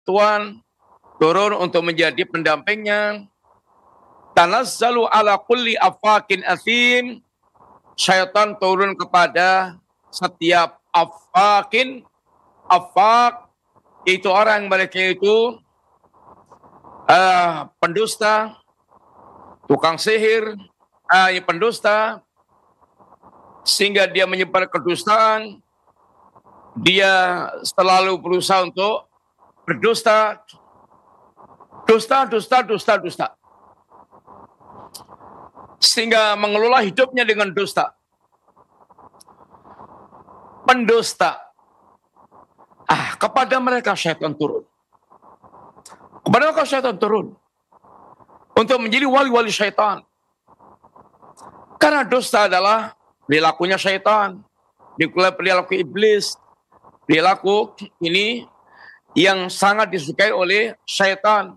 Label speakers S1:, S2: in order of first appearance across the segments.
S1: bantuan, turun untuk menjadi pendampingnya. Tanazzalu ala kulli afakin athim. Syaitan turun kepada setiap afakin. Afak itu orang mereka itu pendusta, tukang sihir, pendusta, sehingga dia menyebar kedustaan. Dia selalu berusaha untuk berdusta, dusta, sehingga mengelola hidupnya dengan dusta. Pendusta. Kepada mereka syaitan turun. Kepada mereka syaitan turun untuk menjadi wali-wali syaitan. Karena dusta adalah perilakunya syaitan, perilaku iblis, perilaku ini yang sangat disukai oleh syaitan.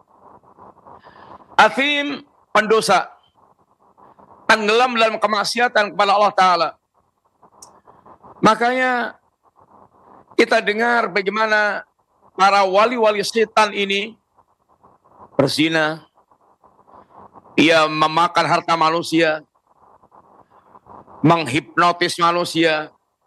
S1: Athim, pendosa, tenggelam dalam kemaksiatan kepada Allah Ta'ala. Makanya kita dengar bagaimana para wali-wali setan ini berzina, ia memakan harta manusia, menghipnotis manusia,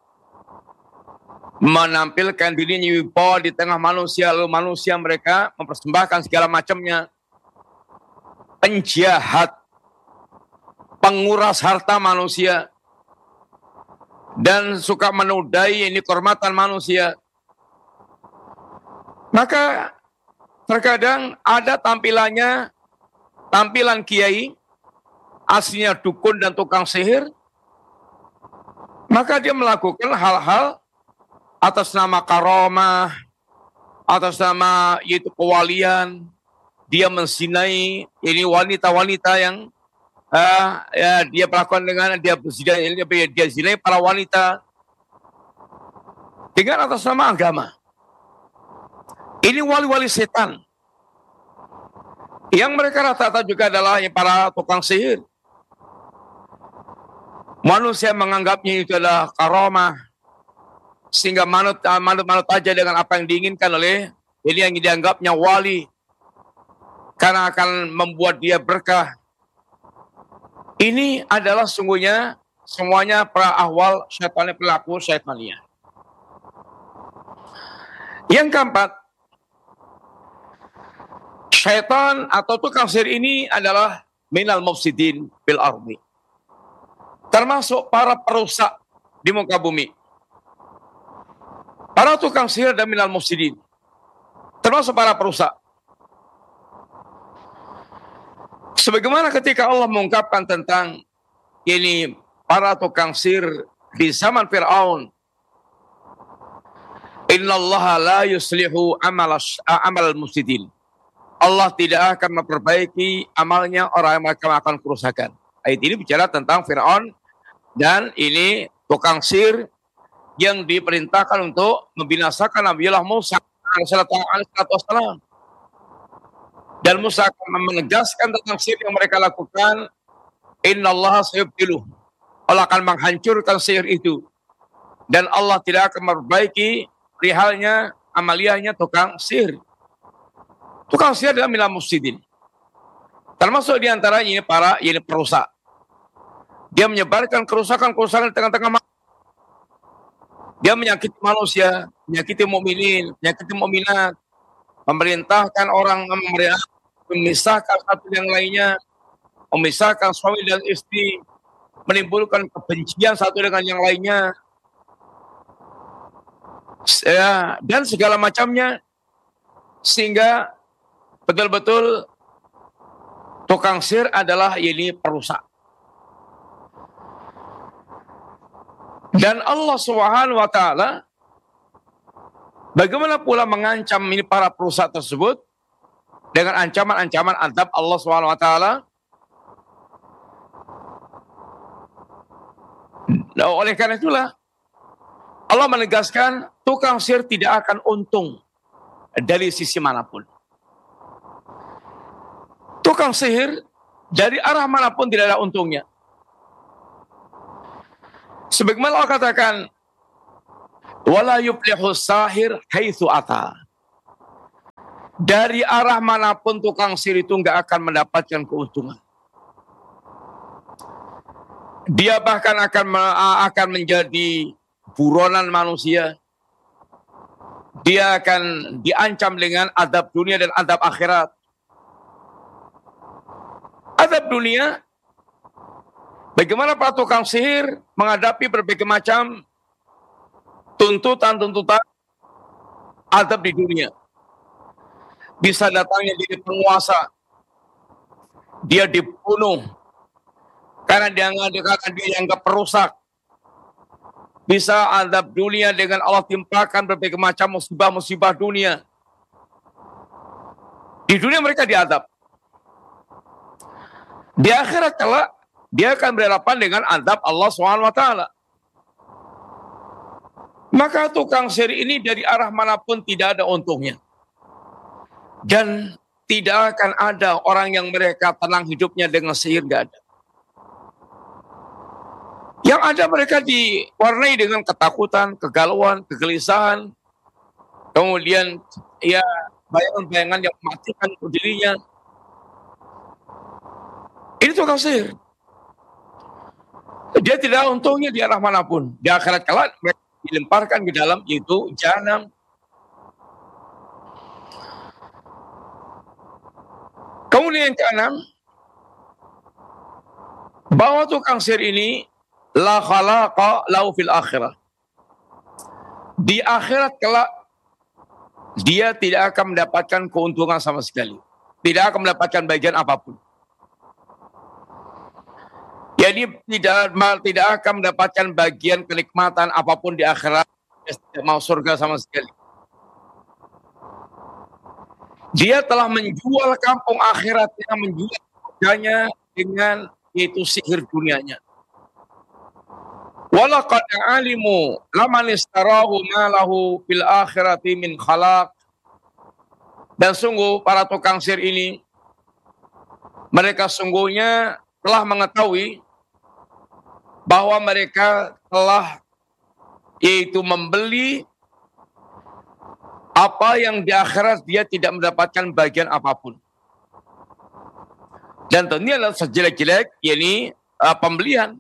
S1: menampilkan dirinya wibawa di tengah manusia, lalu manusia mereka mempersembahkan segala macamnya. Penjahat, penguras harta manusia, dan suka menodai ini kehormatan manusia. Maka terkadang ada tampilan kiai, aslinya dukun dan tukang sihir, maka dia melakukan hal-hal atas nama karamah, atas nama yaitu kewalian. Dia menzinai ini wanita-wanita yang dia melakukan dengan dia zinai para wanita dengan atas nama agama. Ini wali-wali setan. Yang mereka rata-rata juga adalah para tukang sihir. Manusia menganggapnya itu adalah karamah, sehingga manut aja dengan apa yang diinginkan oleh ini yang dianggapnya wali, karena akan membuat dia berkah. Ini adalah semuanya para ahwal syaitannya, pelaku syaitannya. Yang keempat, syaitan atau tukang sihir ini adalah minal mufsidin fil ardi, termasuk para perusak di muka bumi. Para tukang sihir dan minal mufsidin, termasuk para perusak. Sebagaimana ketika Allah mengungkapkan tentang ini para tukang sihir di zaman Fir'aun, innallaha la yuslihu amal mufsidin. Allah tidak akan memperbaiki amalnya orang yang melakukan kerusakan. Ayat ini bicara tentang Fir'aun dan ini tukang sihir yang diperintahkan untuk membinasakan Nabiullah Musa alaihissalam. Dan Musa akan menegaskan tentang sihir yang mereka lakukan. Innallaha sayubtiluh. Allah akan menghancurkan sihir itu. Dan Allah tidak akan memperbaiki perihalnya, amaliyahnya tukang sihir. Tukang sihir adalah minal mufsidin. Termasuk diantara ini para perusak. Dia menyebarkan kerusakan-kerusakan di tengah-tengah manusia. Dia menyakiti manusia, menyakiti mukminin, menyakiti mukminat, memerintahkan orang memisahkan satu yang lainnya, memisahkan suami dan istri, menimbulkan kebencian satu dengan yang lainnya, dan segala macamnya, sehingga betul-betul tukang sihir adalah ini perusak. Dan Allah Subhanahu wa Ta'ala bagaimana pula mengancam ini para perusak tersebut dengan ancaman-ancaman azab Allah Subhanahu wa Ta'ala. Nah, oleh karena itulah Allah menegaskan tukang sihir tidak akan untung dari sisi manapun. Tukang sihir dari arah manapun tidak ada untungnya. Sebagaimana Allah katakan, wala yuflihu sahir haitsu ata. Dari arah manapun tukang sihir itu nggak akan mendapatkan keuntungan. Dia bahkan akan menjadi buronan manusia. Dia akan diancam dengan azab dunia dan azab akhirat. Azab dunia, bagaimana para tukang sihir menghadapi berbagai macam tuntutan azab di dunia. Bisa datangnya jadi penguasa, dia dibunuh karena dia dianggap perusak. Bisa azab dunia dengan Allah timpakan berbagai macam musibah-musibah dunia. Di dunia mereka diazab. Di akhirat kelak dia akan berhadapan dengan azab Allah SWT. Maka tukang sihir ini dari arah manapun tidak ada untungnya. Dan tidak akan ada orang yang mereka tenang hidupnya dengan sihir, gak ada. Yang ada mereka diwarnai dengan ketakutan, kegalauan, kegelisahan, kemudian ya bayangan-bayangan yang mematikan dirinya. Ini tukang sihir. Dia tidak ada untungnya di arah manapun. Di akhirat kelak mereka dilemparkan ke dalam yaitu jahanam. Kemudian yang keenam, bahwa tukang sihir ini la khalaqa lahu fil akhirah. Di akhirat kelak dia tidak akan mendapatkan keuntungan sama sekali. Tidak akan mendapatkan bagian apapun. Jadi tidak akan mendapatkan bagian kenikmatan apapun di akhirat. Dia tidak mau surga sama sekali. Dia telah menjual kampung akhiratnya, menjual surganya dengan yaitu sihir dunianya. Walaqad alimu laman istarahu ma lahu fil akhirati min khalaq. Dan sungguh para tukang sihir ini mereka sungguhnya telah mengetahui bahwa mereka telah yaitu membeli apa yang di akhirat dia tidak mendapatkan bagian apapun. Dan tentunya adalah sejelek-jelek yakni pembelian.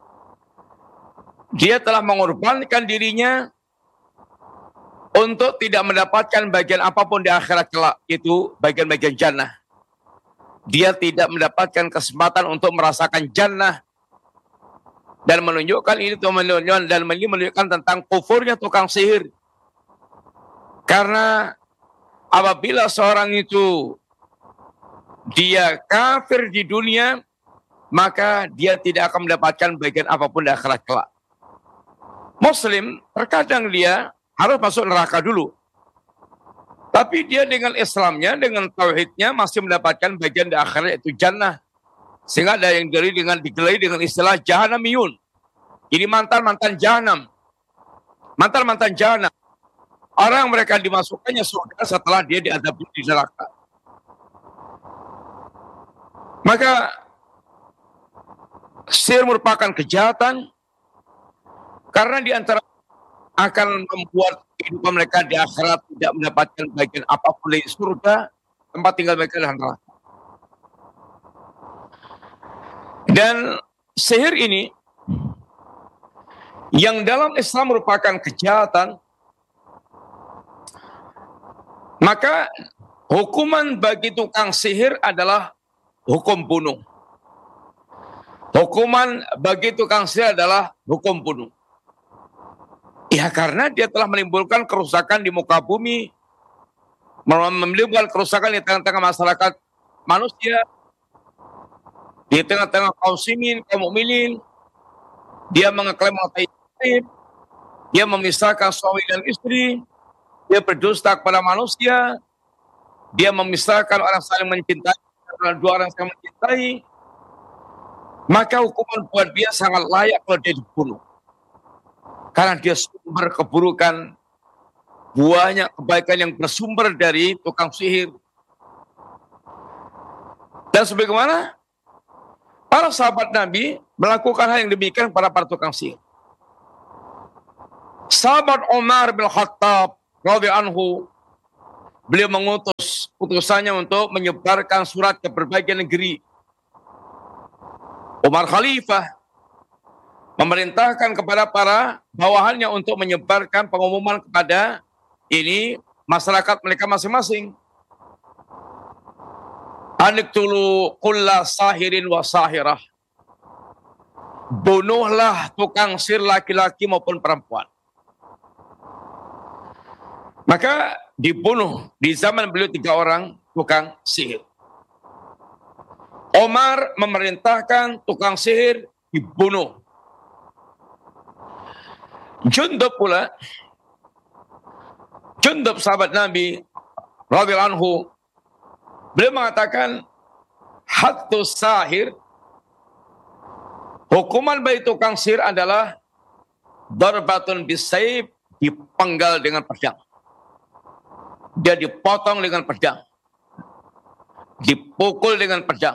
S1: Dia telah mengorbankan dirinya untuk tidak mendapatkan bagian apapun di akhirat kelak, itu bagian-bagian jannah. Dia tidak mendapatkan kesempatan untuk merasakan jannah. Dan menunjukkan ini menunjukkan tentang kufurnya tukang sihir. Karena apabila seorang itu dia kafir di dunia, maka dia tidak akan mendapatkan bagian apapun di akhirat kelak. Muslim terkadang dia harus masuk neraka dulu. Tapi dia dengan Islamnya, dengan tauhidnya masih mendapatkan bagian di akhirat yaitu jannah. Sehingga ada yang digelari dengan istilah jahanamiyun. Ini mantan-mantan jahanam. Mantan-mantan jahanam. Orang mereka dimasukkannya surga setelah dia diazab di neraka. Maka sihir merupakan kejahatan karena di antara akan membuat kehidupan mereka di akhirat tidak mendapatkan bagian apapun dari surga, tempat tinggal mereka adalah neraka. Dan sihir ini yang dalam Islam merupakan kejahatan, maka hukuman bagi tukang sihir adalah hukum bunuh. Hukuman bagi tukang sihir adalah hukum bunuh. Ya karena dia telah menimbulkan kerusakan di muka bumi, menimbulkan kerusakan di tengah-tengah masyarakat manusia, di tengah-tengah kaum muslimin, kaum mukminin. Dia mengeklaim ateisme, dia memisahkan suami dan istri, dia berdusta kepada manusia, dia memisahkan orang saling mencintai, dua orang saling mencintai. Maka hukuman buat dia sangat layak kalau dia dibunuh. Karena dia sumber keburukan, buahnya kebaikan yang bersumber dari tukang sihir. Dan sebagaimana para sahabat Nabi melakukan hal yang demikian pada para tukang sihir. Sahabat Umar bin Khattab radhiyallahu anhu beliau mengutus utusannya untuk menyebarkan surat ke berbagai negeri. Umar Khalifah memerintahkan kepada para bawahannya untuk menyebarkan pengumuman kepada ini masyarakat mereka masing-masing. Aniktulu kulla sahirin wa sahirah. Bunuhlah tukang sihir laki-laki maupun perempuan. Maka dibunuh di zaman beliau 3 orang tukang sihir. Omar memerintahkan tukang sihir dibunuh. Jundub pula, Jundub sahabat Nabi radhiyallahu anhu, beliau mengatakan haddus sahir, hukuman bagi tukang sihir adalah darbatun bisayf, dipenggal dengan pedang. Dia dipotong dengan pedang, dipukul dengan pedang,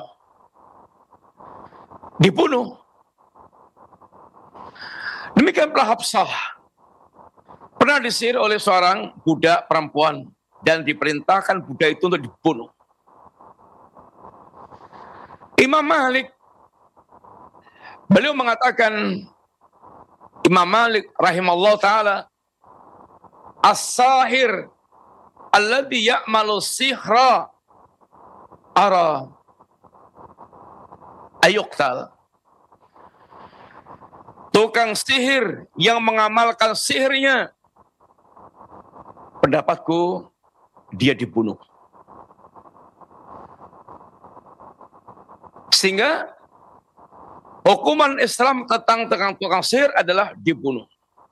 S1: dibunuh. Demikian pula Hafsah pernah disihir oleh seorang budak perempuan dan diperintahkan budak itu untuk dibunuh. Imam Malik, beliau mengatakan, Imam Malik rahimallahu ta'ala, as-sahir alladhi ya'malu sihra ara ayuqtal. Tukang sihir yang mengamalkan sihirnya, pendapatku dia dibunuh. Sehingga hukuman Islam tentang tukang sihir adalah dibunuh.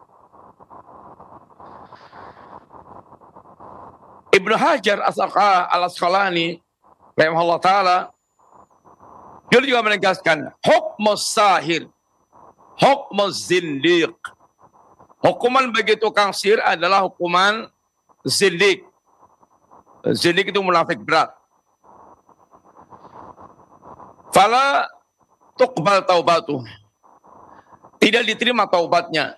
S1: Ibnu Hajar al-Asqalani rahimahullah ta'ala, dia juga menegaskan hukmus sahir, hukmus zindiq. Hukuman bagi tukang sihir adalah hukuman zindiq. Zindiq itu munafik berat. Fala tuqbal taubatuh, tidak diterima taubatnya.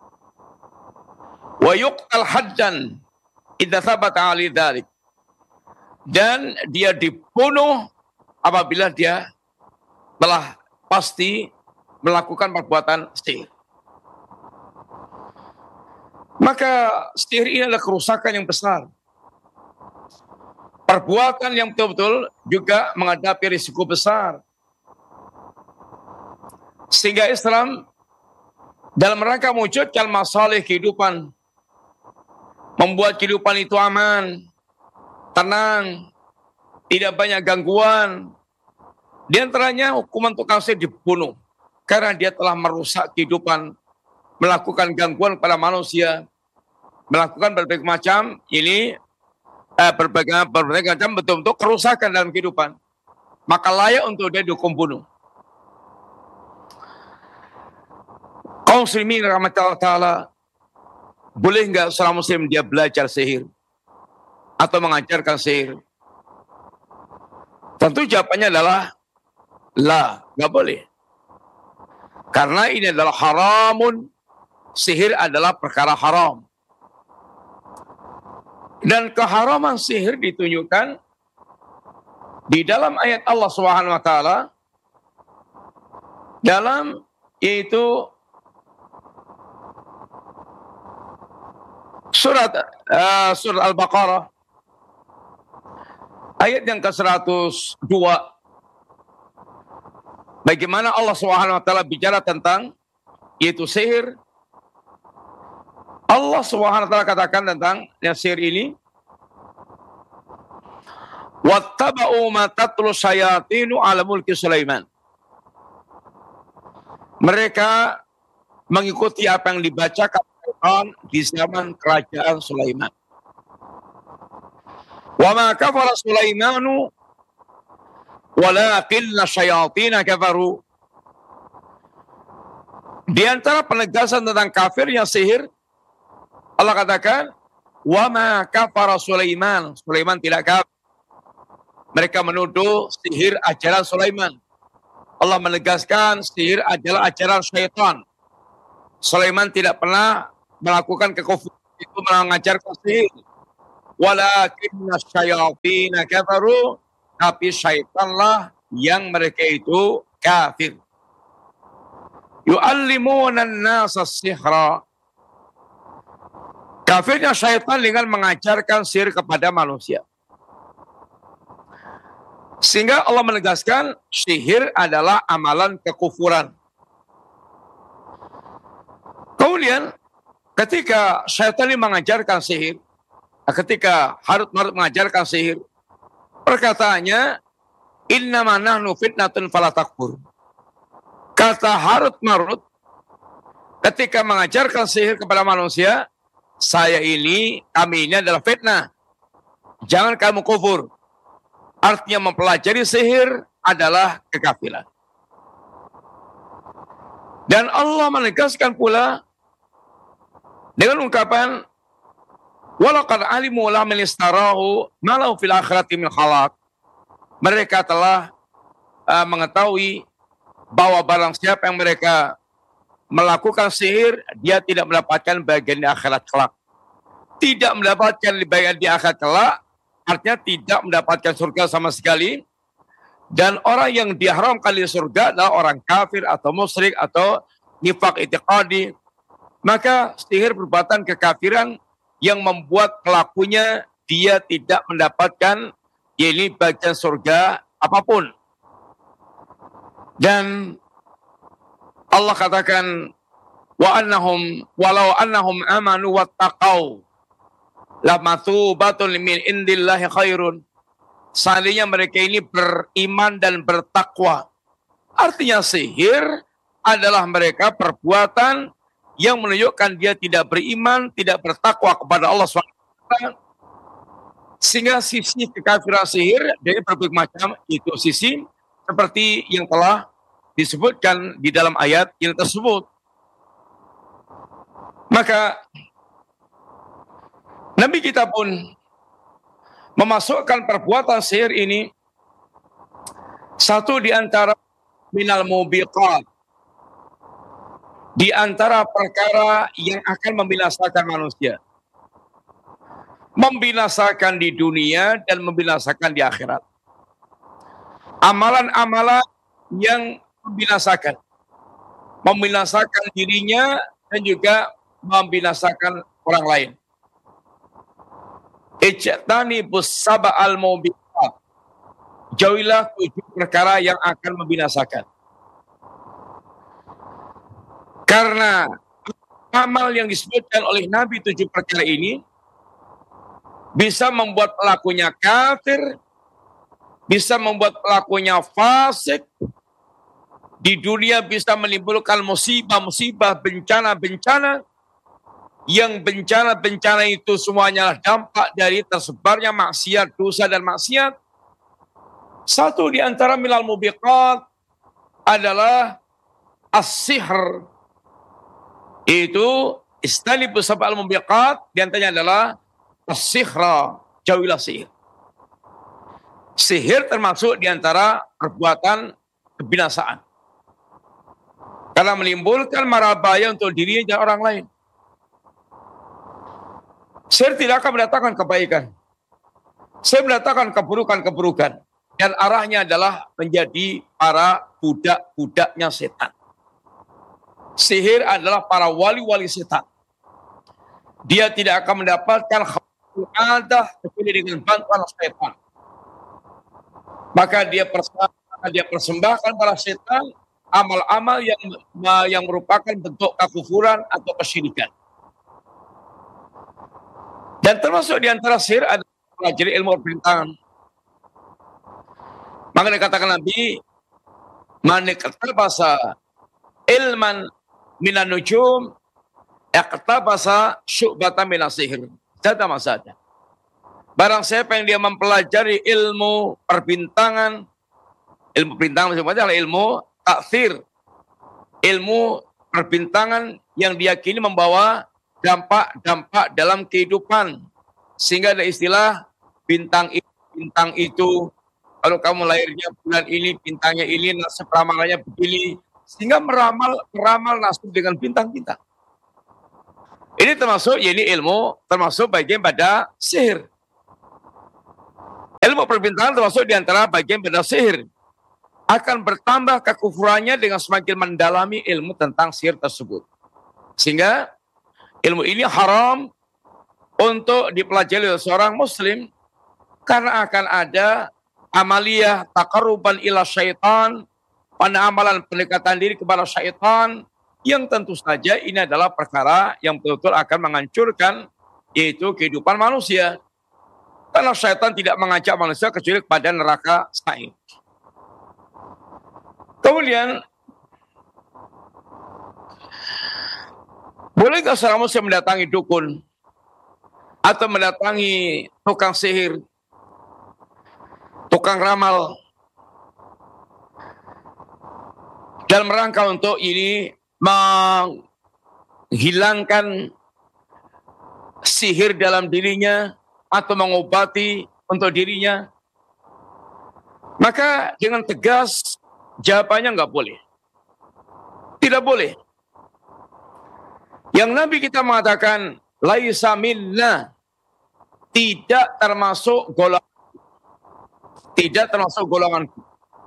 S1: Wa yuqtal haddan idza thabata ali dzalik, dan dia dibunuh apabila dia telah pasti melakukan perbuatan sihir. Maka sihir ini adalah kerusakan yang besar. Perbuatan yang betul-betul juga menghadapi risiko besar. Sehingga Islam dalam rangka mewujudkan masalah kehidupan, membuat kehidupan itu aman, tenang, tidak banyak gangguan. Di antaranya hukuman tukang sihir dibunuh karena dia telah merusak kehidupan, melakukan gangguan kepada manusia, melakukan berbagai macam berbagai macam bentuk kerusakan dalam kehidupan. Maka layak untuk dia dihukum bunuh. Kaum muslimin rahmatullah ta'ala, boleh nggak seorang muslim dia belajar sihir atau mengajarkan sihir? Tentu jawabannya adalah la, nggak boleh. Karena ini adalah haramun, sihir adalah perkara haram. Dan keharaman sihir ditunjukkan di dalam ayat Allah Subhanahu wa taala, dalam yaitu surat Al-Baqarah ayat yang ke-102. Bagaimana Allah Subhanahu wa taala bicara tentang yaitu sihir. Allah Subhanahu wa taala katakan tentang sihir ini, wattaba'u ma tatlu syayatinu ala mulki Sulaiman. Mereka mengikuti apa yang dibacakan di zaman kerajaan Sulaiman. Wa ma kafara Sulaimanu walakinna syayatina kafaru. Di antara penegasan tentang kafirnya sihir, Allah katakan, wa ma kafara Sulaiman. Sulaiman tidak kafir. Mereka menuduh sihir ajaran Sulaiman. Allah menegaskan sihir adalah ajaran syaitan. Sulaiman tidak pernah melakukan kekufuran, itu mengajarkan sihir. Walakinna syayatina kafaru, tapi syaitanlah yang mereka itu kafir. Yu'allimuna an-nasa sihra. Kafirnya syaitan dengan mengajarkan sihir kepada manusia. Sehingga Allah menegaskan sihir adalah amalan kekufuran. Kemudian ketika syaitan ini mengajarkan sihir, ketika Harut Marut mengajarkan sihir, perkataannya innama nahnu fitnatun fala takfur. Kata Harut Marut ketika mengajarkan sihir kepada manusia, kami ini adalah fitnah. Jangan kamu kufur. Artinya mempelajari sihir adalah kekafiran. Dan Allah menegaskan pula dengan ungkapan walaqad alimu la man istarahu ma lahu fil akhirati min khalaq. Mereka telah mengetahui bahwa barang siapa yang mereka melakukan sihir, dia tidak mendapatkan bagian di akhirat kelak. Tidak mendapatkan bagian di akhirat kelak, artinya tidak mendapatkan surga sama sekali. Dan orang yang diharamkan di surga adalah orang kafir atau musyrik atau nifaq i'tiqadi. Maka sihir perbuatan kekafiran yang membuat pelakunya dia tidak mendapatkan bagian surga apapun. Dan Allah katakan walau annahum amanu wattaqau lamathubatun min indillahi khairun. Seandainya mereka ini beriman dan bertakwa. Artinya sihir adalah mereka perbuatan yang menunjukkan dia tidak beriman, tidak bertakwa kepada Allah SWT. Sehingga sisi kekafiran sihir dari berbagai macam itu sisi seperti yang telah disebutkan di dalam ayat yang tersebut. Maka Nabi kita pun memasukkan perbuatan sihir ini satu di antara minal mubiqat, di antara perkara yang akan membinasakan manusia. Membinasakan di dunia dan membinasakan di akhirat. Amalan-amalan yang membinasakan. Membinasakan dirinya dan juga membinasakan orang lain. Ijtanibus sab'al mubiqat. Jauhilah 7 perkara yang akan membinasakan. Karena amal yang disebutkan oleh Nabi 7 perkara ini bisa membuat pelakunya kafir, bisa membuat pelakunya fasik, di dunia bisa menimbulkan musibah-musibah, bencana-bencana, yang bencana-bencana itu semuanya dampak dari tersebarnya maksiat, dosa dan maksiat. Satu di antara minal mubiqat adalah as-sihr. Itu istanibus sab'al mubiqat, di antaranya adalah as-sihra, jauhilah sihir. Sihir termasuk di antara perbuatan kebinasaan. Karena menimbulkan mara bahaya untuk dirinya dan orang lain. Sihir tidak akan mendatangkan kebaikan. Sihir mendatangkan keburukan-keburukan. Dan arahnya adalah menjadi para budak-budaknya setan. Sihir adalah para wali-wali setan. Dia tidak akan mendapatkan ada kecuali dengan bantuan setan. Maka dia persembahkan para setan amal-amal yang merupakan bentuk kekufuran atau kesyirikan. Dan termasuk di antara sihir adalah pelajari ilmu perintangan. Maka dikatakan Nabi, man iktabasa ilman minan nujum iktabasa syu'batan minas sihir. Jata masada. Barang siapa yang dia mempelajari ilmu perbintangan, ilmu perbintangan maksudnya adalah ilmu taksir, ilmu perbintangan yang diyakini membawa dampak-dampak dalam kehidupan, sehingga ada istilah bintang itu, kalau kamu lahirnya bulan ini, bintangnya ini, nasib ramalannya begini, sehingga meramal nasib dengan bintang-bintang. Ini termasuk ilmu, termasuk bagian pada sihir. Ilmu perbintangan termasuk di antara bagian benda sihir. Akan bertambah kekufurannya dengan semakin mendalami ilmu tentang sihir tersebut. Sehingga ilmu ini haram untuk dipelajari oleh seorang muslim karena akan ada amaliyah taqarruban ila syaitan, pada amalan pendekatan diri kepada syaitan, yang tentu saja ini adalah perkara yang betul-betul akan menghancurkan yaitu kehidupan manusia. Karena syaitan tidak mengajak manusia kecuali kepada neraka sa'ir. Kemudian, bolehkah seorang muslim mendatangi dukun atau mendatangi tukang sihir, tukang ramal, dalam rangka untuk ini menghilangkan sihir dalam dirinya atau mengobati untuk dirinya? Maka dengan tegas jawabannya nggak boleh. Tidak boleh. Yang Nabi kita mengatakan laisa minna, tidak termasuk golongan, tidak termasuk golonganku.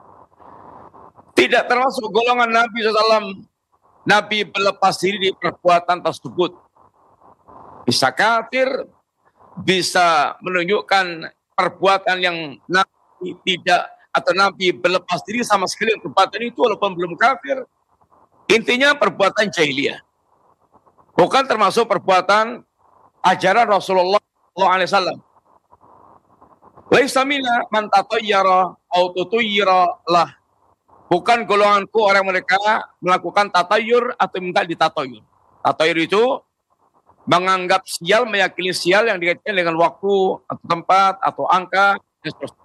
S1: Tidak termasuk golongan Nabi SAW. Nabi berlepas diri di perbuatan tersebut. Bisa kafir, bisa menunjukkan perbuatan yang Nabi tidak, atau Nabi berlepas diri sama sekali perbuatan itu walaupun belum kafir. Intinya perbuatan jahiliyah. Bukan termasuk perbuatan ajaran Rasulullah SAW. Laisa minna man tatayyara au tutayyara lah. Bukan golonganku orang mereka melakukan tatayur atau minta ditatayur. Tatayur itu menganggap sial, meyakini sial yang dikaitkan dengan waktu, atau tempat, atau angka, dan seterusnya.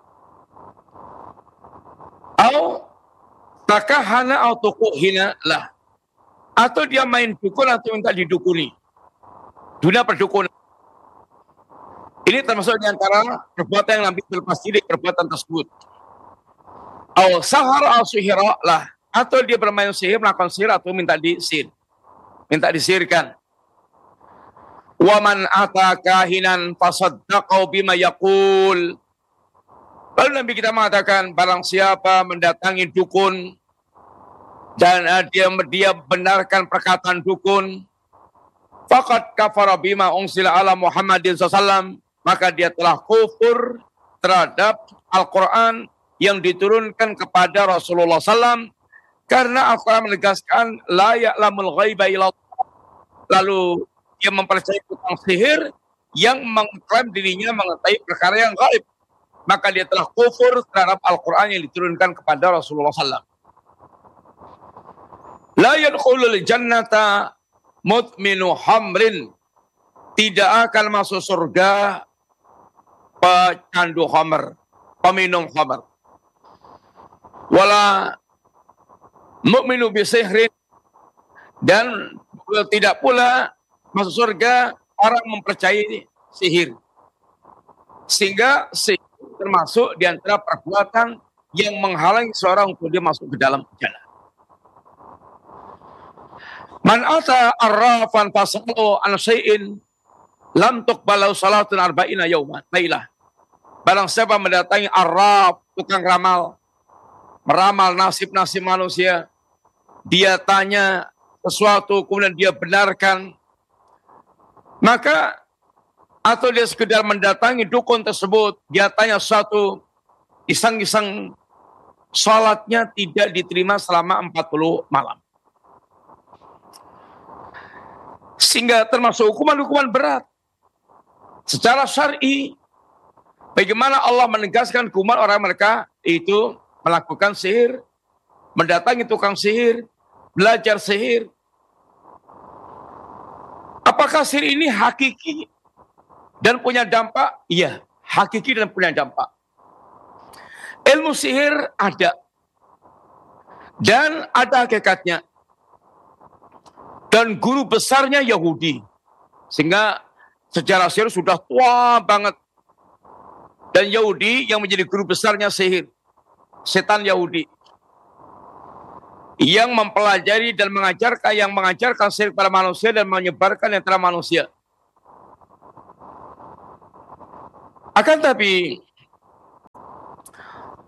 S1: Au takahana au tukuhina lah. Atau dia main dukun atau minta didukuni. Dunia perdukunan. Ini termasuk di antara perbuatan yang Nabi berlepas diri perbuatan tersebut. Au sahar au suhira lah. Atau dia bermain sihir, melakukan sihir atau minta disihir. Minta disihirkan. Wa man ata kahinan fasaddaqau bima yaqul. Lalu Nabi kita mengatakan barang siapa mendatangi dukun dan dia benarkan perkataan dukun, faqad kafara bima unsila ala Muhammadin SAW, maka dia telah kufur terhadap Al-Quran yang diturunkan kepada Rasulullah SAW, karena Al-Quran menegaskan la ya'lamul ghaiba illallah. Lalu dia mempercayai tukang sihir yang mengklaim dirinya mengetahui perkara yang gaib, maka dia telah kufur terhadap Al-Quran yang diturunkan kepada Rasulullah SAW. La yadkhulul jannata mutminu hamrin, tidak akan masuk surga pecandu khamr, peminum khamr. Wala mu'minu bisihrin, dan tidak pula masuk surga orang mempercayai sihir. Sehingga sihir termasuk di antara perbuatan yang menghalangi seorang untuk dia masuk ke dalam jannah. Man ata arrafan fasalu an syai'in lam tuqbalu salatun arba'ina yauman lailah. Barang siapa mendatangi arraf, tukang ramal, meramal nasib-nasib manusia, dia tanya sesuatu kemudian dia benarkan, maka atau dia sekedar mendatangi dukun tersebut, dia tanya sesuatu iseng-iseng, salatnya tidak diterima selama 40 malam. Sehingga termasuk hukuman-hukuman berat. Secara syar'i, bagaimana Allah menegaskan hukuman orang mereka itu melakukan sihir, mendatangi tukang sihir, belajar sihir. Apakah sihir ini hakiki dan punya dampak? Iya, hakiki dan punya dampak. Ilmu sihir ada dan ada hakikatnya. Dan guru besarnya Yahudi. Sehingga sejarah sihir sudah tua banget. Dan Yahudi yang menjadi guru besarnya sihir. Setan Yahudi. Yang mempelajari dan mengajarkan sihir kepada manusia dan menyebarkan antara manusia. Akan tapi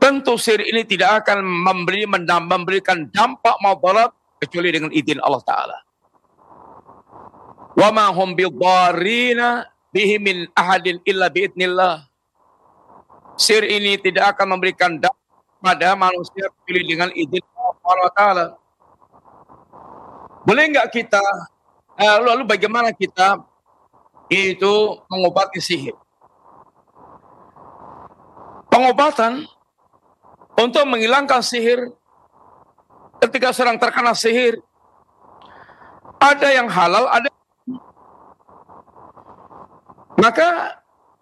S1: Tentu sihir ini tidak akan memberikan dampak madarat kecuali dengan izin Allah Ta'ala. Wa ma hum bidharrina bihi min ahadin illa biidznillah. Sihir ini tidak akan memberikan dampak pada manusia kecuali dengan izin Allah Ta'ala. Boleh nggak kita, lalu bagaimana kita itu mengobati sihir? Pengobatan untuk menghilangkan sihir ketika sedang terkena sihir, ada yang halal, ada. Maka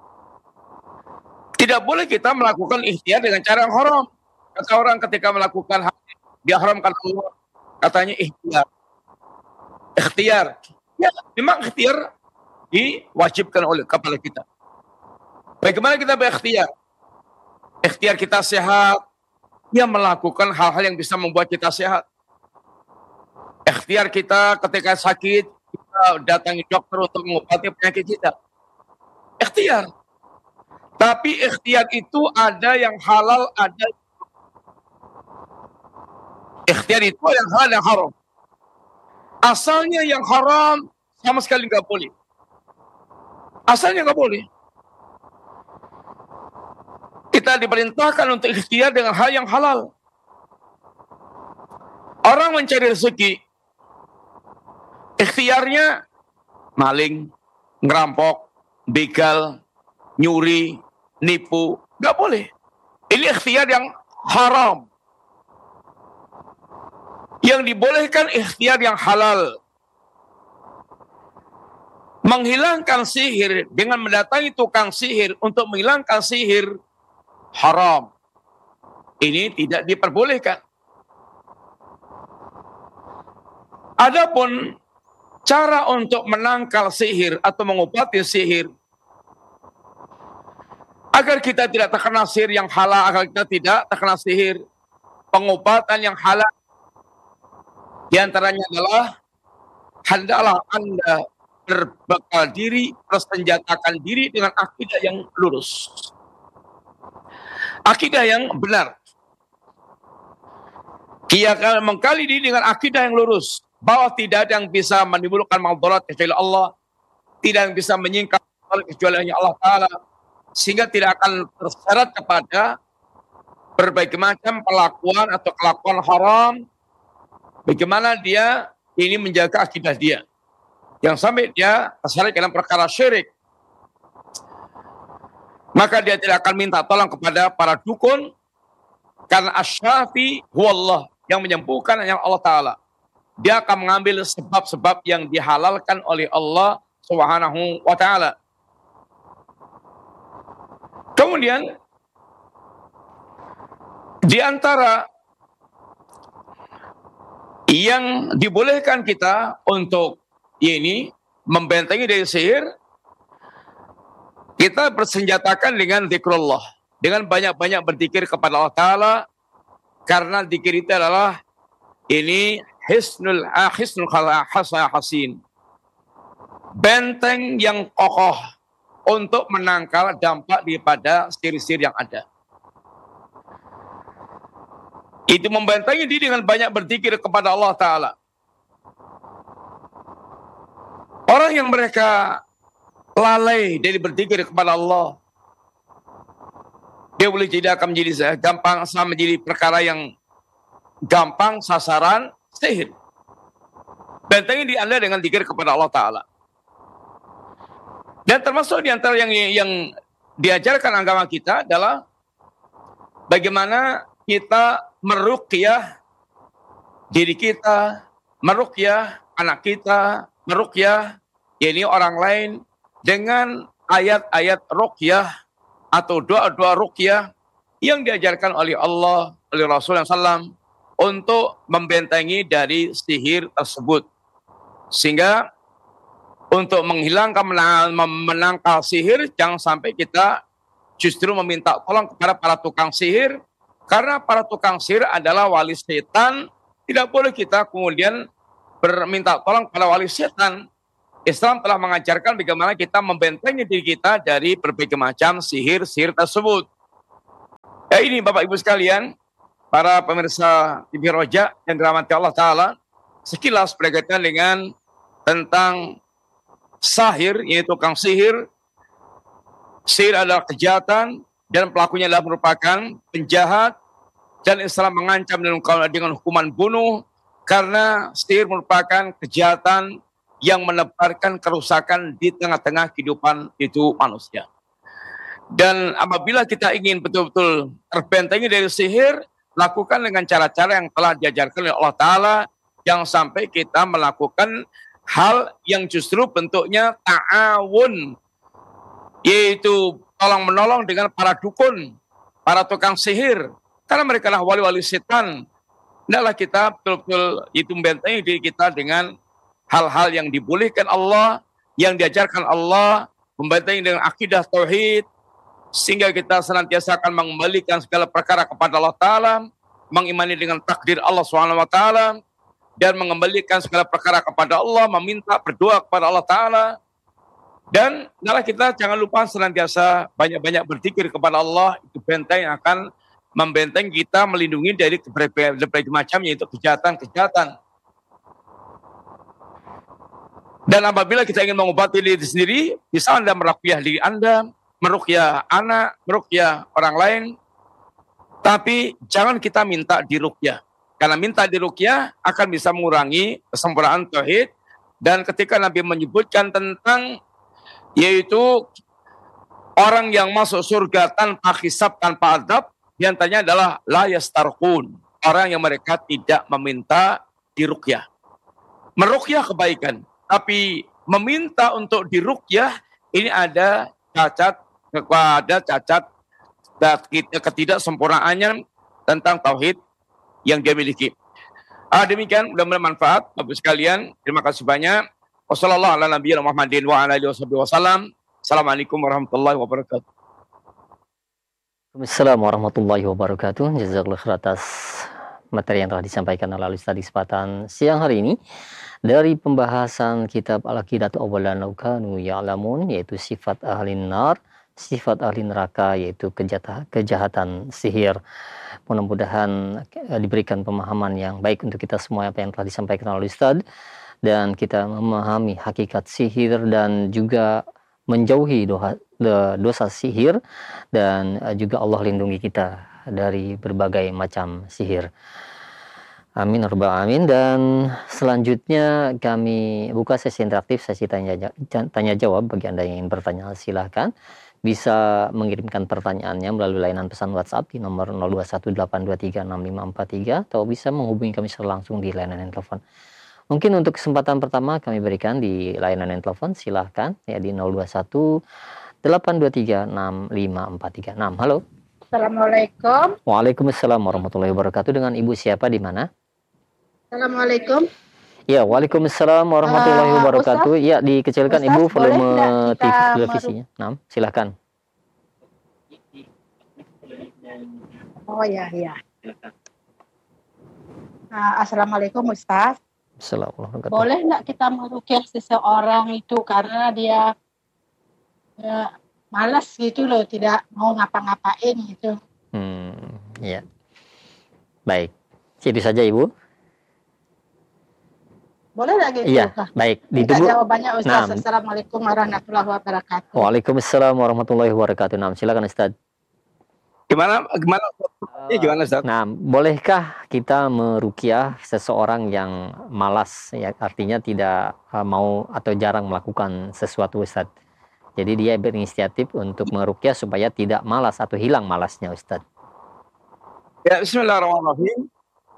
S1: tidak boleh kita melakukan ikhtiar dengan cara yang haram. Kata orang ketika melakukan hal dia haramkan Allah, katanya ikhtiar. Ikhtiar. Ya, memang ikhtiar diwajibkan oleh kepala kita. Bagaimana kita berikhtiar? Ikhtiar kita sehat, dia melakukan hal-hal yang bisa membuat kita sehat. Ikhtiar kita ketika sakit, kita datangi dokter untuk mengobati penyakit kita. Ikhtiar. Tapi ikhtiar itu ada yang halal, ada ikhtiar itu yang halal, yang haram. Asalnya yang haram sama sekali nggak boleh. Asalnya nggak boleh. Kita diperintahkan untuk ikhtiar dengan hal yang halal. Orang mencari rezeki, ikhtiarnya maling, ngerampok, begal, nyuri, nipu, nggak boleh. Ini ikhtiar yang haram. Yang dibolehkan ikhtiar yang halal. Menghilangkan sihir dengan mendatangi tukang sihir untuk menghilangkan sihir haram. Ini tidak diperbolehkan. Adapun cara untuk menangkal sihir atau mengobati sihir agar kita tidak terkena sihir yang halal, agar kita tidak terkena sihir, pengobatan yang halal di antaranya adalah hendaklah Anda berbekal diri, bersenjatakan diri dengan akidah yang lurus. Akidah yang benar. Kita mengkali diri dengan akidah yang lurus, bahwa tidak ada yang bisa menimbulkan madarat kecuali Allah, tidak yang bisa menyingkap kecuali hanya Allah Ta'ala, sehingga tidak akan terseret kepada berbagai macam pelakuan atau kelakuan haram. Bagaimana dia ini menjaga akidah dia, yang sampai dia terseret dalam perkara syirik. Maka dia tidak akan minta tolong kepada para dukun, karena asy-syafi huwallah, yang menyembuhkan hanya Allah Ta'ala. Dia akan mengambil sebab-sebab yang dihalalkan oleh Allah Subhanahu wa Ta'ala. Kemudian di antara yang dibolehkan kita untuk ini membentengi dari sihir, kita bersenjatakan dengan zikrullah, dengan banyak-banyak berzikir kepada Allah Ta'ala, karena zikir itu adalah ini hisnul hasin, benteng yang kokoh untuk menangkal dampak daripada sihir-sihir yang ada. Itu membentengi diri dengan banyak berzikir kepada Allah Ta'ala. Orang yang mereka lalai dari berzikir kepada Allah, dia boleh jadi akan menjadi gampang, sama menjadi perkara yang gampang sasaran sihir. Bentengi di Anda dengan zikir kepada Allah Ta'ala. Dan termasuk di antara yang diajarkan agama kita adalah bagaimana kita meruqyah diri kita, meruqyah anak kita, meruqyah yakni orang lain dengan ayat-ayat ruqyah atau doa-doa ruqyah yang diajarkan oleh Allah, oleh Rasulullah SAW untuk membentengi dari sihir tersebut. Sehingga untuk menghilangkan, menangkal sihir, jangan sampai kita justru meminta tolong kepada para tukang sihir, karena para tukang sihir adalah wali setan. Tidak boleh kita kemudian berminta tolong kepada wali setan. Islam telah mengajarkan bagaimana kita membentengi diri kita dari berbagai macam sihir-sihir tersebut. Ya ini Bapak Ibu sekalian, para pemirsa TV Roja yang dirahmati Allah Ta'ala, sekilas berkaitan dengan tentang sahir, yaitu tukang sihir. Sihir adalah kejahatan dan pelakunya adalah merupakan penjahat, dan Islam mengancam dengan hukuman bunuh karena sihir merupakan kejahatan yang menebarkan kerusakan di tengah-tengah kehidupan itu manusia. Dan apabila kita ingin betul-betul terbentengi dari sihir, lakukan dengan cara-cara yang telah diajarkan oleh Allah Ta'ala, yang sampai kita melakukan hal yang justru bentuknya ta'awun, yaitu tolong-menolong dengan para dukun, para tukang sihir, karena mereka lah wali-wali setan. Hendaklah kita betul-betul itu membentengi diri kita dengan hal-hal yang dibolehkan Allah, yang diajarkan Allah, membentengi dengan akidah tauhid, sehingga kita senantiasa akan mengembalikan segala perkara kepada Allah Ta'ala, mengimani dengan takdir Allah SWT, dan mengembalikan segala perkara kepada Allah, meminta berdoa kepada Allah Ta'ala. Dan hendaklah kita jangan lupa senantiasa banyak-banyak berzikir kepada Allah, itu benteng yang akan membenteng kita, melindungi dari berbagai macam, yaitu kejahatan-kejahatan. Dan apabila kita ingin mengobati diri sendiri, bisa Anda meruqyah diri Anda, meruqyah anak, meruqyah orang lain, tapi jangan kita minta diruqyah. Karena minta diruqyah akan bisa mengurangi kesempurnaan tauhid. Dan ketika Nabi menyebutkan tentang yaitu orang yang masuk surga tanpa hisab, tanpa adab, diantaranya adalah la yastarqun, orang yang mereka tidak meminta diruqyah. Meruqyah kebaikan, tapi meminta untuk diruqyah ini ada cacat ketidaksempurnaannya tentang tauhid yang dia miliki. Demikian, mudah-mudahan manfaat Bapak sekalian. Terima kasih banyak. Assalamualaikum warahmatullahi wabarakatuh.
S2: Assalamualaikum warahmatullahi wabarakatuh. Jazakallahu khairan atas materi yang telah disampaikan oleh Ustaz di kesempatan siang hari ini dari pembahasan kitab Al-Aqidatu Awwalan Law Kanu Ya'lamun, yaitu sifat ahli nar, sifat ahli neraka, yaitu kejahatan sihir. Mudah-mudahan diberikan pemahaman yang baik untuk kita semua apa yang telah disampaikan oleh Ustaz, dan kita memahami hakikat sihir dan juga menjauhi dosa sihir, dan juga Allah lindungi kita dari berbagai macam sihir. Amin rabbal alamin. Dan selanjutnya kami buka sesi interaktif, sesi tanya jawab. Bagi Anda yang ingin bertanya, silahkan bisa mengirimkan pertanyaannya melalui layanan pesan WhatsApp di nomor 0218236543, atau bisa menghubungi kami secara langsung di layanan telepon. Mungkin untuk kesempatan pertama kami berikan di layanan telepon, silahkan ya di 0218236543. Halo.
S3: Assalamualaikum.
S2: Waalaikumsalam warahmatullahi wabarakatuh. Dengan Ibu siapa, di mana?
S3: Assalamualaikum.
S2: Ya, waalaikumsalam warahmatullahi wabarakatuh. Ustaz, ya, dikecilkan
S3: Ustaz,
S2: Ibu volume televisinya. Silahkan.
S3: Oh ya. Assalamualaikum Ustaz.
S2: Assalamualaikum.
S3: Boleh nggak kita meruqyah seseorang itu karena dia malas gitu loh, tidak mau ngapa-ngapain gitu.
S2: Ya. Baik. Itu saja Ibu.
S3: Boleh lagi?
S2: Iya, baik. Ditunggu
S3: jawabannya Ustaz. Assalamualaikum warahmatullahi wabarakatuh.
S2: Waalaikumsalam warahmatullahi wabarakatuh. Silakan Ustaz.
S1: Gimana Ustaz?
S2: Bolehkah kita meruqyah seseorang yang malas, ya, artinya tidak mau atau jarang melakukan sesuatu, Ustaz? Jadi dia berinisiatif untuk meruqyah supaya tidak malas atau hilang malasnya, Ustaz.
S1: Ya, bismillahirrahmanirrahim.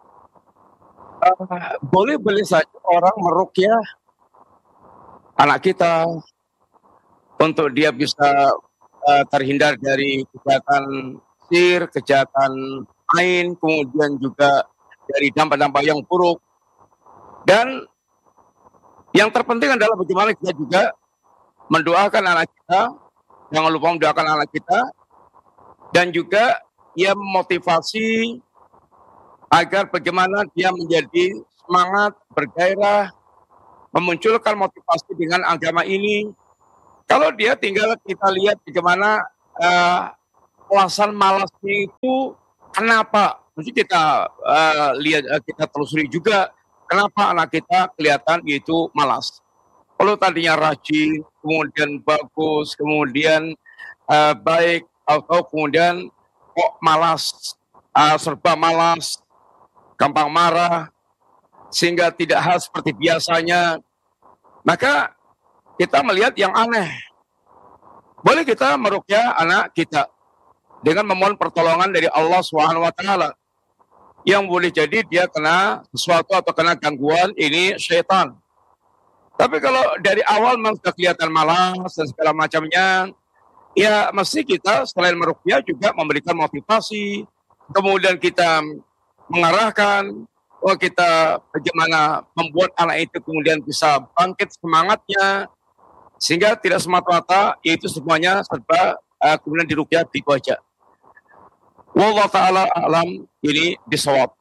S1: Boleh saja orang meruqyah anak kita untuk dia bisa terhindar dari kejahatan sihir, kejahatan ain, kemudian juga dari dampak-dampak yang buruk. Dan yang terpenting adalah bagaimana kita juga mendoakan anak kita, jangan lupa mendoakan anak kita, dan juga ia memotivasi agar bagaimana dia menjadi semangat, bergairah, memunculkan motivasi dengan agama ini. Kalau dia tinggal kita lihat bagaimana alasan malasnya itu kenapa? Mesti kita lihat, kita telusuri juga kenapa anak kita kelihatan itu malas. Kalau tadinya rajin, kemudian bagus, kemudian baik, atau kemudian kok malas, serba malas, gampang marah, sehingga tidak hal seperti biasanya, maka kita melihat yang aneh. Boleh kita meruqyah anak kita dengan memohon pertolongan dari Allah Subhanahu wa taala. Yang boleh jadi dia kena sesuatu atau kena gangguan ini syaitan. Tapi kalau dari awal memang sudah kelihatan malas dan segala macamnya, ya mesti kita selain meruqyah juga memberikan motivasi, kemudian kita mengarahkan, kita bagaimana membuat anak itu kemudian bisa bangkit semangatnya, sehingga tidak semata-mata yaitu semuanya serba kemudian diruqyah begitu aja. Wallahu ta'ala alam, ini bisawab.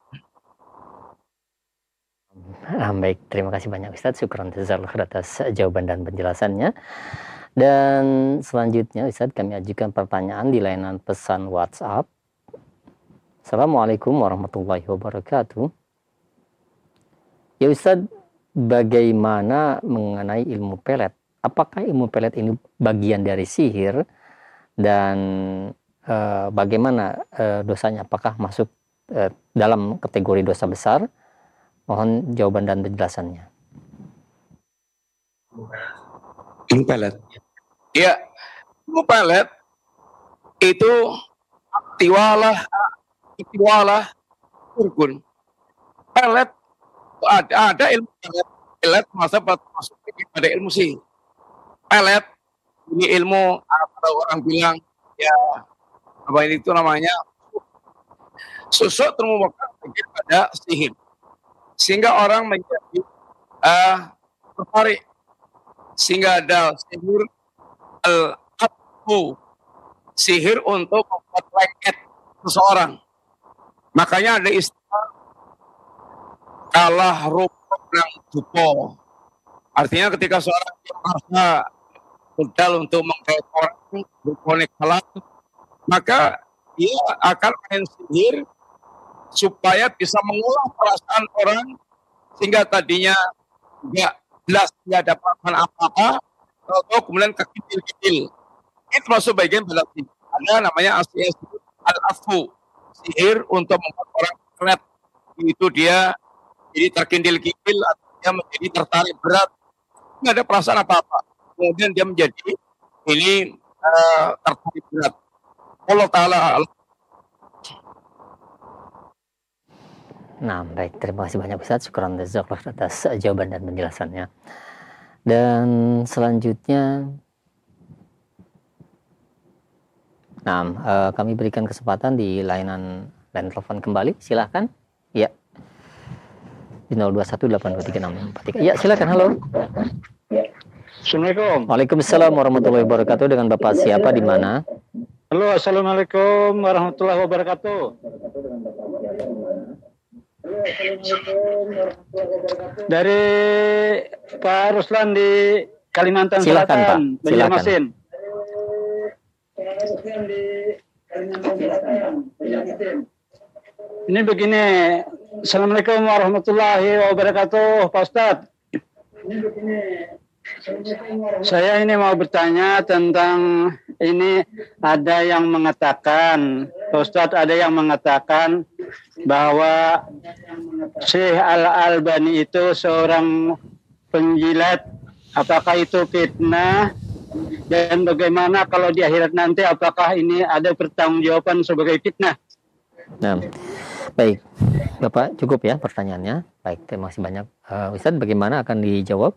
S2: Baik, terima kasih banyak Ustadz. Syukran jazakallahu atas jawaban dan penjelasannya. Dan selanjutnya Ustadz, kami ajukan pertanyaan di layanan pesan WhatsApp. Assalamualaikum warahmatullahi wabarakatuh. Ya Ustadz, bagaimana mengenai ilmu pelet? Apakah ilmu pelet ini bagian dari sihir? Dan bagaimana dosanya? Apakah masuk dalam kategori dosa besar? Mohon jawaban dan penjelasannya.
S1: Ilmu pelet. Ya, ilmu pelet itu tiwalah urgun. Pelet ada ilmu pelet masa masuk pada ilmu sih. Pelet ini ilmu atau orang bilang ya apa ini itu namanya susuk termuka pada sihir, sehingga orang menjadi tertarik, sehingga ada sihir al-qatfu, sihir untuk membuat lengket seseorang. Makanya ada istilah kalah rupuk nang dupo. Artinya ketika seorang merasa modal untuk menggait orang rupone kalah, maka dia akan main sihir supaya bisa mengolah perasaan orang, sehingga tadinya nggak jelas nggak ada perasaan apa-apa, atau kemudian kekicil-kicil. Itu masuk bagian bela sihir. Ada namanya al-afu, sihir untuk membuat orang keret. Itu dia jadi terkindil-kindil, atau dia menjadi tertarik berat, nggak ada perasaan apa-apa. Kemudian dia menjadi ini tertarik berat. Allah Ta'ala.
S2: Nah, baik, terima kasih banyak Ustaz. Syukran jazakallahu atas jawaban dan penjelasannya. Dan selanjutnya, kami berikan kesempatan di layanan telepon kembali. Silahkan. Ya. Di 0218236643. Ya, silakan. Halo.
S4: Assalamualaikum.
S2: Waalaikumsalam warahmatullahi wabarakatuh. Dengan Bapak siapa di mana?
S4: Halo, assalamualaikum warahmatullahi wabarakatuh. Dari Pak Ruslan di Kalimantan
S2: Selatan.
S4: Silakan, Pak. Silakan. Ini begini. Assalamualaikum warahmatullahi wabarakatuh, Pak Ustadz. Saya ini mau bertanya tentang ini, ada yang mengatakan, Pak Ustadz, ada yang mengatakan bahwa Syekh Al-Albani itu seorang penjilat. Apakah itu fitnah? Dan bagaimana kalau di akhirat nanti, apakah ini ada pertanggungjawaban sebagai fitnah?
S2: Nah, baik, Bapak cukup ya pertanyaannya. Baik, terima kasih banyak. Ustadz, bagaimana akan dijawab?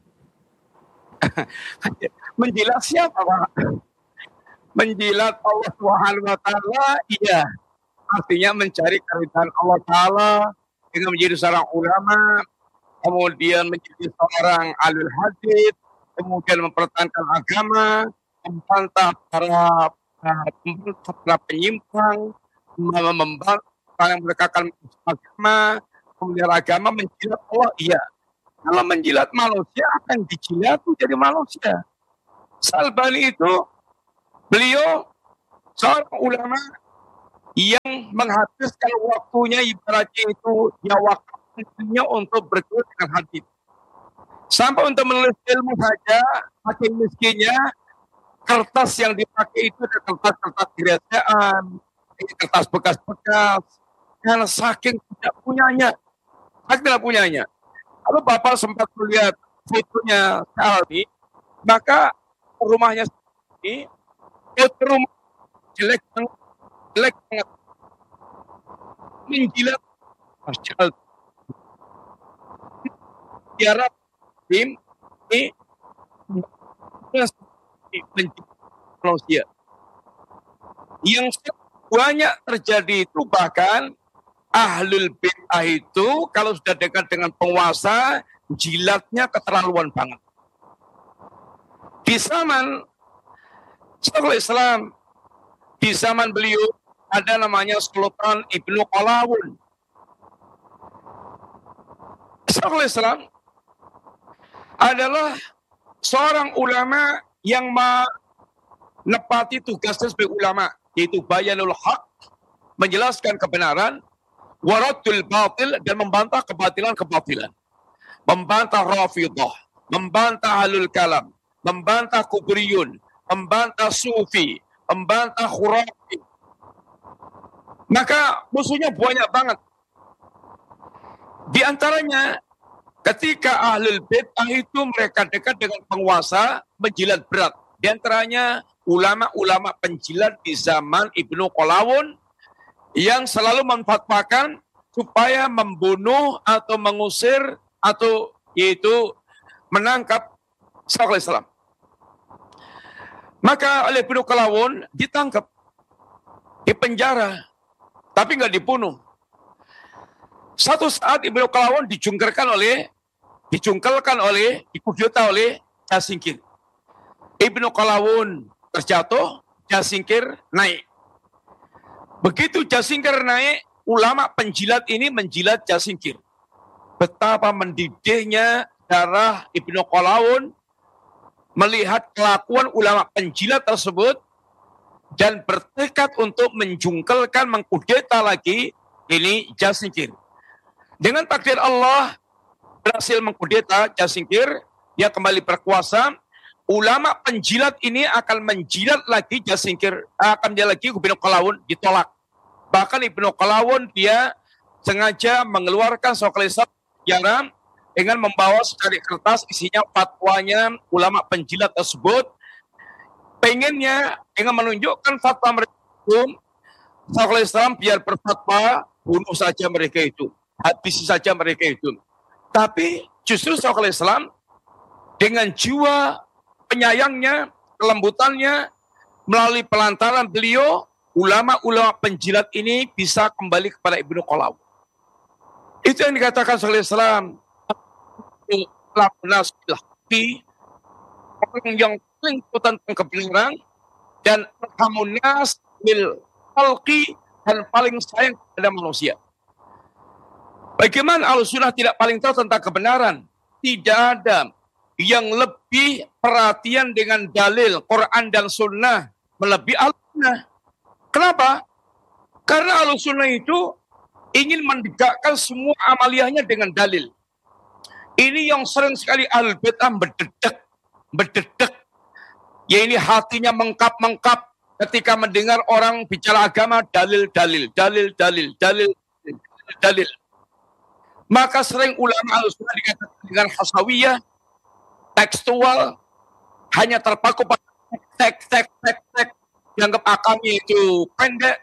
S1: Menjilat siapa, Pak? Menjilat Allah Subhanahu wa taala, iya. Artinya mencari keridhaan Allah taala dengan menjadi seorang ulama, kemudian menjadi seorang alul hadis, kemudian mempertahankan agama, membantah para penyimpang, membantah yang menegakkan agama, kemudian agama menjilat Allah, iya. Kalau menjilat manusia, akan dijilat jadi manusia. Al-Albani itu, beliau Seorang ulama yang menghabiskan waktunya ibaratnya itu dia waktunya untuk bergaul dengan hadis. Sampai untuk menulis ilmu saja, saking miskinnya, kertas yang dipakai itu adalah kertas-kertas kerajaan, kertas bekas-bekas, karena saking tidak punyanya. Kalau Bapak sempat melihat fotonya Aldi, maka rumahnya ini foto rumah jelek banget, menjilat Masya Allah. Tiara tim ini manusia. Yang banyak terjadi itu bahkan ahlul bid'ah itu kalau sudah dekat dengan penguasa, jilatnya keterlaluan banget. Di zaman Syekhul Islam, di zaman beliau ada namanya Sultan Ibnu Qalawun. Syekhul Islam adalah seorang ulama yang menepati tugasnya sebagai ulama, yaitu bayanul haq, menjelaskan kebenaran, waraddul batil, dan membantah kebatilan-kebatilan. Membantah Rafidhah, membantah ahlul kalam, membantah kubriyun, membantah sufi, membantah khurafi. Maka musuhnya banyak banget. Di antaranya ketika ahlul bid'ah itu mereka dekat dengan penguasa, menjilat berat. Di antaranya ulama-ulama penjilat di zaman Ibnu Qalawun yang selalu memfatwakan supaya membunuh atau mengusir atau yaitu menangkap Syekhul Islam. Maka oleh Ibnu Qalawun ditangkap, dipenjara, tapi nggak dibunuh. Satu saat Ibnu Qalawun dikudeta oleh Jasingkir. Ibnu Qalawun terjatuh, Jasingkir naik. Begitu Jasingkir naik, ulama penjilat ini menjilat Jasingkir. Betapa mendidihnya darah Ibnu Qalawun melihat kelakuan ulama penjilat tersebut dan bertekad untuk menjungkelkan, mengkudeta lagi ini Jasingkir. Dengan takdir Allah berhasil mengkudeta Jasingkir, dia kembali berkuasa. Ulama penjilat ini akan menjilat lagi Jasingkir, akan dia lagi Ibnu Qalawun, ditolak. Bahkan Ibnu Qalawun dia sengaja mengeluarkan Syekhul Islam dengan membawa secari kertas isinya fatwanya ulama penjilat tersebut. Pengennya dengan menunjukkan fatwa mereka itu, Syekhul Islam biar berfatwa, bunuh saja mereka itu, habisi saja mereka itu. Tapi justru Syekhul Islam dengan jiwa penyayangnya, kelembutannya, melalui pelantaran beliau, ulama-ulama penjilat ini bisa kembali kepada Ibnu Qalawun. Itu yang dikatakan Syekhul Islam, orang yang paling tentang kebenaran dan hamunas bil khalqi, dan paling sayang kepada manusia. Bagaimana Ahlussunnah tidak paling tahu tentang kebenaran? Tidak ada yang lebih perhatian dengan dalil Quran dan Sunnah melebihi Ahlussunnah. Kenapa? Karena Ahlussunnah itu ingin mendekatkan semua amaliyahnya dengan dalil. Ini yang sering sekali Ahlul Bid'ah berdedek. Ya ini hatinya mengkap-mengkap ketika mendengar orang bicara agama, dalil. Maka sering ulama Ahlussunnah dikatakan dengan hasawiyah, tekstual, hanya terpaku pada teks, dianggap akalnya itu pendek.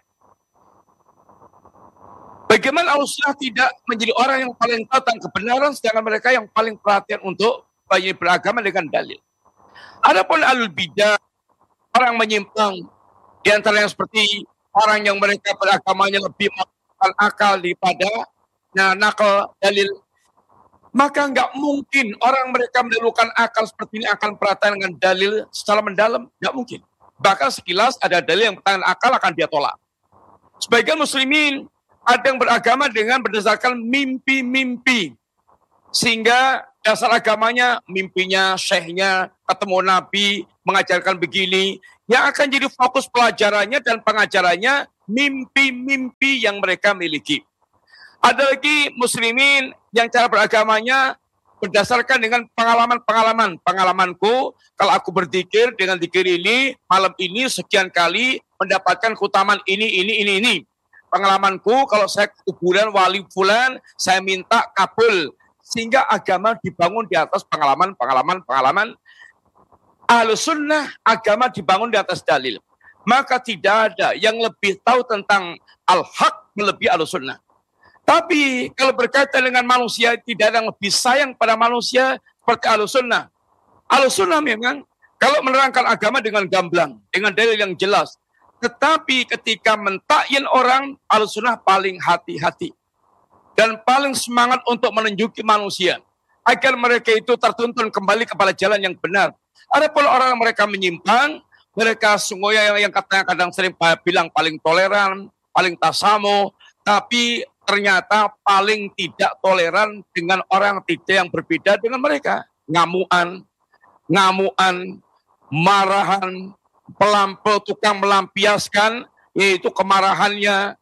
S1: Bagaimana Ahlussunnah tidak menjadi orang yang paling tahu tentang kebenaran, sedangkan mereka yang paling perhatian untuk beragama dengan dalil. Adapun Ahlul Bidah, orang menyimpang, di antara yang seperti orang yang mereka beragamanya lebih menggunakan akal daripada nakal dalil, maka nggak mungkin orang mereka mendahulukan akal seperti ini akan perhatian dengan dalil secara mendalam, nggak mungkin. Bahkan sekilas ada dalil yang bertentangan akal akan dia tolak. Sebagian muslimin ada yang beragama dengan berdasarkan mimpi-mimpi, sehingga dasar agamanya, mimpinya, syekhnya, ketemu Nabi, mengajarkan begini. Yang akan jadi fokus pelajarannya dan pengajarannya, mimpi-mimpi yang mereka miliki. Ada lagi muslimin yang cara beragamanya berdasarkan dengan pengalaman-pengalaman. Pengalamanku, kalau aku berzikir dengan zikir ini, malam ini sekian kali mendapatkan keutamaan ini. Pengalamanku, kalau saya ke kuburan wali fulan, saya minta kabul. Sehingga agama dibangun di atas pengalaman. Ahlus sunnah, agama dibangun di atas dalil. Maka tidak ada yang lebih tahu tentang al-haq melebihi ahlus sunnah. Tapi kalau berkaitan dengan manusia, tidak ada yang lebih sayang pada manusia seperti ahlus sunnah. Ahlus sunnah memang kalau menerangkan agama dengan gamblang, dengan dalil yang jelas. Tetapi ketika mentakyin orang, ahlus sunnah paling hati-hati. Dan paling semangat untuk menunjuki manusia. Agar mereka itu tertuntun kembali kepada jalan yang benar. Ada pula orang yang mereka menyimpang, mereka sungguhnya yang katanya kadang sering bilang paling toleran, paling tasamu, tapi ternyata paling tidak toleran dengan orang yang berbeda dengan mereka. Ngamuan, marahan, tukang melampiaskan, yaitu kemarahannya.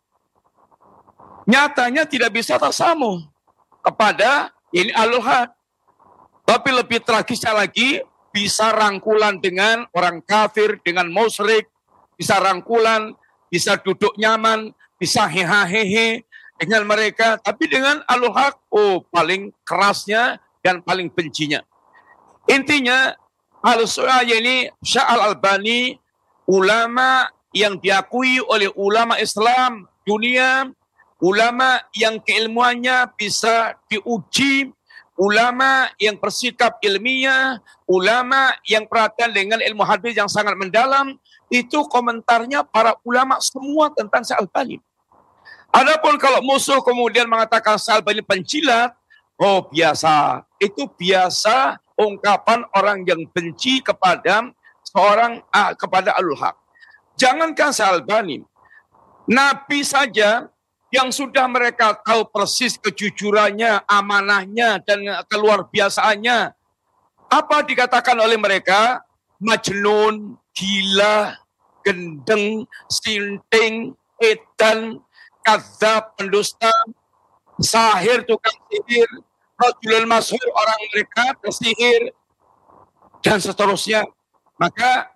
S1: Nyatanya tidak bisa tasamu kepada ini ahlul haq. Tapi lebih tragisnya lagi, bisa rangkulan dengan orang kafir, dengan musyrik, bisa rangkulan, bisa duduk nyaman, bisa hehe dengan mereka, tapi dengan ahlul haq, paling kerasnya dan paling bencinya. Intinya, ahlus sunnah ini Syekh Al-Albani, ulama yang diakui oleh ulama Islam dunia, ulama yang keilmuannya bisa diuji, ulama yang bersikap ilmiah, ulama yang perhatian dengan ilmu hadis yang sangat mendalam, itu komentarnya para ulama semua tentang Syekh Al-Albani. Adapun kalau musuh kemudian mengatakan Syekh Al-Albani penjilat, biasa. Itu biasa ungkapan orang yang benci kepada kepada ahlul haq. Jangankan Syekh Al-Albani, Nabi saja yang sudah mereka tahu persis kejujurannya, amanahnya, dan keluar biasaannya. Apa dikatakan oleh mereka? Majnun, gila, gendeng, sinting, edan, kadzab, pendusta, sahir, tukang sihir, rajulul masyhur, orang mereka tersihir, dan seterusnya. Maka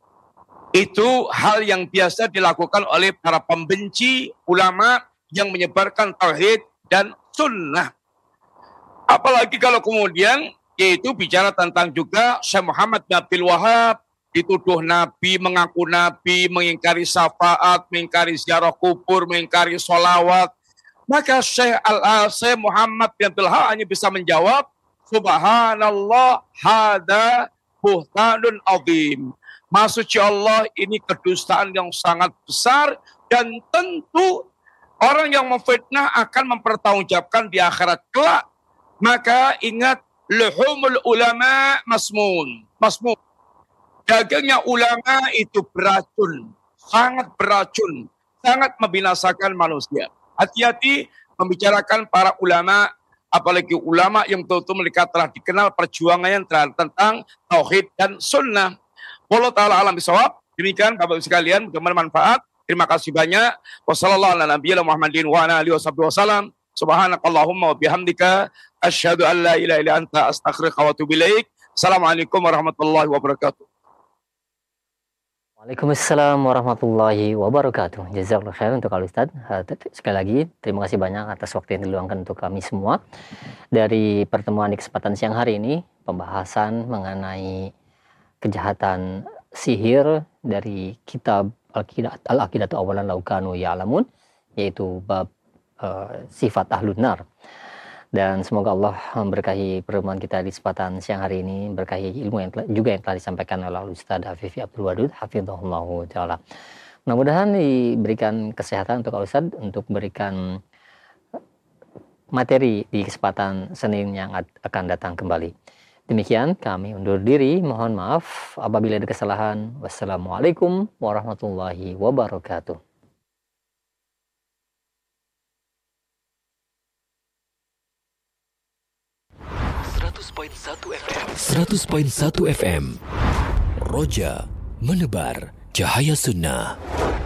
S1: itu hal yang biasa dilakukan oleh para pembenci ulama yang menyebarkan tauhid dan sunnah. Apalagi kalau kemudian yaitu bicara tentang juga Syekh Muhammad bin Abdul Wahab, dituduh Nabi, mengaku Nabi, mengingkari syafaat, mengingkari ziarah kubur, mengingkari sholawat. Maka Syekh Muhammad bin Abdul Wahab hanya bisa menjawab, Subhanallah, hada buhtanun azim. Maksudnya Allah, ini kedustaan yang sangat besar, dan tentu orang yang memfitnah akan mempertanggungjawabkan di akhirat kelak. Maka ingat, luhumul ulama masmun. Dagingnya ulama itu beracun, sangat beracun, sangat membinasakan manusia. Hati-hati membicarakan para ulama, apalagi ulama yang betul-betul mereka telah dikenal perjuangannya tentang tauhid dan sunnah. Wallahu ta'ala alam bisawab. Demikian Bapak Ibu sekalian, mudah-mudahan manfaat. Terima kasih banyak. Wassalamualaikum warahmatullahi wabarakatuh. Subhanakallahumma wa bihamdika asyhadu an la ilaha illa anta astaghfiruka wa atubu ilaik. Assalamualaikum warahmatullahi wabarakatuh.
S2: Waalaikumsalam warahmatullahi wabarakatuh. Jazakallahu khairan untuk Al-Ustaz. Sekali lagi terima kasih banyak atas waktu yang diluangkan untuk kami semua. Dari pertemuan di kesempatan siang hari ini, pembahasan mengenai kejahatan sihir dari kitab Al-Aqidatu Awalan Law Kanu Ya'lamun, yaitu bab sifat ahlun nar. Dan semoga Allah memberkahi pertemuan kita di kesempatan siang hari ini, berkahi ilmu yang telah disampaikan oleh Ustaz Hafifi Abdul Wadud hafizahullahu taala. Mudah-mudahan diberikan kesehatan untuk Ustaz untuk memberikan materi di kesempatan Senin yang akan datang kembali. Demikian kami undur diri, mohon maaf apabila ada kesalahan. Wassalamualaikum warahmatullahi wabarakatuh.
S5: 100.1 FM. Roja menebar cahaya sunnah.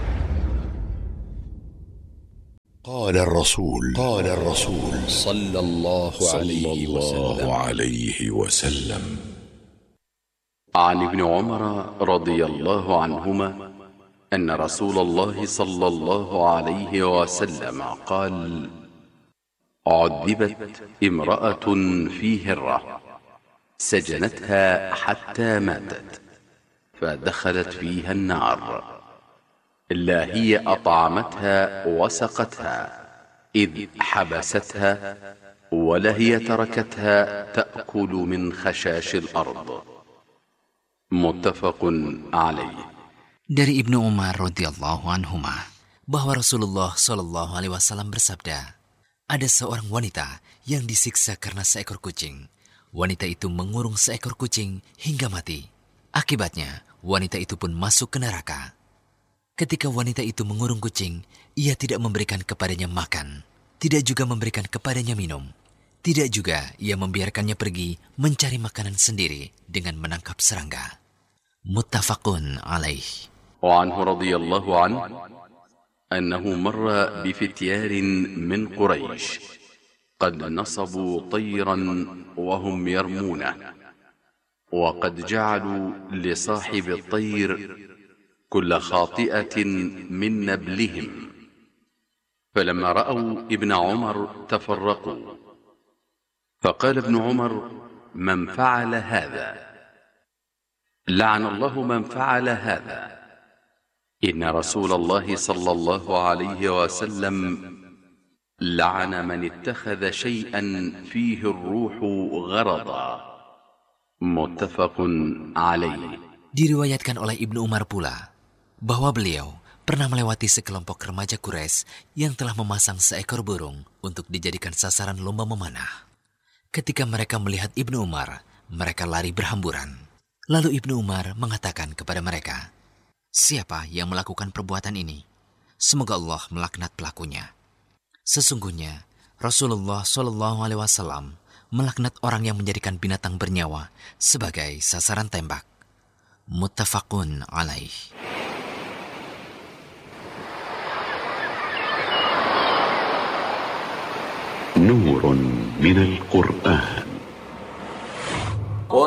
S6: قال الرسول صلى الله عليه وسلم
S7: عن ابن عمر رضي الله عنهما أن رسول الله صلى الله عليه وسلم قال: عذبت امرأة في هرة سجنتها حتى ماتت فدخلت فيها النار، لا هي أطعمتها وسقتها إذ حبستها ولا هي تركتها تأكل من خشاش الأرض. متفق عليه.
S8: Dari Ibnu Umar radhiyallahu anhuma bahwa Rasulullah shallallahu alaihi wasallam bersabda, ada seorang wanita yang disiksa karena seekor kucing. Wanita itu mengurung seekor kucing hingga mati. Akibatnya, wanita itu pun masuk ke neraka. Ketika wanita itu mengurung kucing, ia tidak memberikan kepadanya makan, tidak juga memberikan kepadanya minum. Tidak juga ia membiarkannya pergi mencari makanan sendiri dengan menangkap serangga. Muttafaqun alaih.
S7: وعنه رضي الله عنه أنه مر بفتيار من قريش قد نصبوا طيرا وهم يرمونه، وقد جعلوا لصاحب الطير كل خاطئة من نبلهم، فلما رأوا ابن عمر تفرقوا، فقال ابن عمر: من فعل هذا؟ لعن الله من فعل هذا، إن رسول الله صلى الله عليه وسلم لعن من اتخذ شيئا فيه الروح غرضا. متفق عليه.
S8: Diriwayatkan oleh Ibnu Umar pula bahwa beliau pernah melewati sekelompok remaja Quraisy yang telah memasang seekor burung untuk dijadikan sasaran lomba memanah. Ketika mereka melihat Ibnu Umar, mereka lari berhamburan. Lalu Ibnu Umar mengatakan kepada mereka, "Siapa yang melakukan perbuatan ini? Semoga Allah melaknat pelakunya." Sesungguhnya Rasulullah SAW melaknat orang yang menjadikan binatang bernyawa sebagai sasaran tembak. Muttafaqun alaih.
S6: نور من القرآن